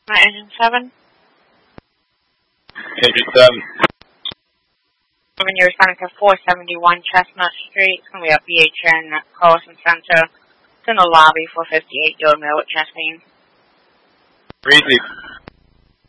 My engine 7. Engine 7. When you're responding to 471 Chestnut Street, it's going to be at BHN Carlson Center. It's in the lobby, 458 Guild Mill with Jasmine. Breezy.